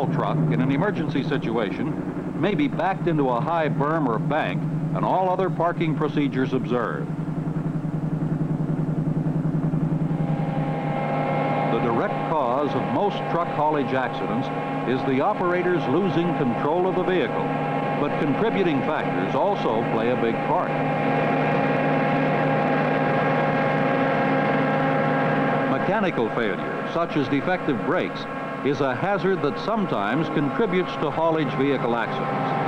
truck in an emergency situation may be backed into a high berm or bank and all other parking procedures observed. The direct cause of most truck haulage accidents is the operators losing control of the vehicle, but contributing factors also play a big part. Mechanical failure, such as defective brakes, is a hazard that sometimes contributes to haulage vehicle accidents.